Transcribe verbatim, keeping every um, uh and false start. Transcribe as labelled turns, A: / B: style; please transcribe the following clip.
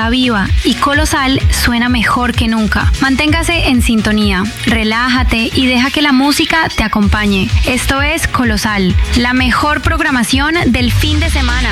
A: está viva y Colosal suena mejor que nunca. Manténgase en sintonía, relájate y deja que la música te acompañe. Esto es Colosal, la mejor programación del fin de semana.